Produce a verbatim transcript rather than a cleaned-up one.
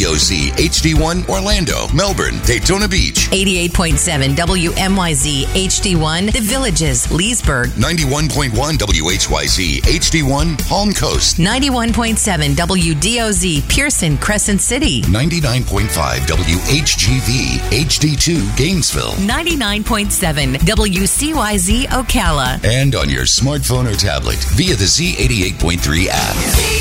O Z H D one Orlando, Melbourne, Daytona Beach. eighty-eight point seven W M Y Z H D one The Villages, Leesburg. ninety-one point one W H Y Z H D one Palm Coast. ninety-one point seven W D O Z Pearson, Crescent City. ninety-nine point five W H G V H D two Gainesville. ninety-nine point seven W C Y Z Ocala. And on your smartphone or tablet via the Z eighty-eight point three app.